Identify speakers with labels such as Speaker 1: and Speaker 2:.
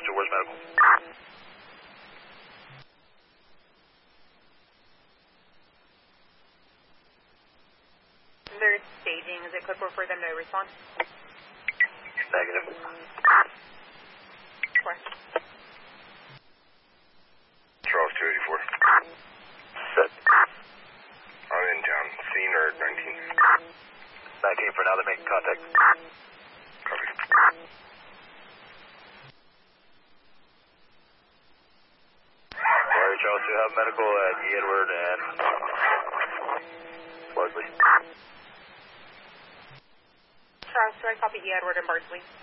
Speaker 1: 2, where's medical?
Speaker 2: They're staging. Is it quick for them to respond?
Speaker 1: Negative.
Speaker 2: Sure.
Speaker 1: Charles 284. Set. I'm in town. Scene or 19? 19 for now, they're making contact. Copy. Alright, Charles 2, have medical at E. Edward and Bardsley.
Speaker 2: Charles 2, I copy E. Edward and Bardsley.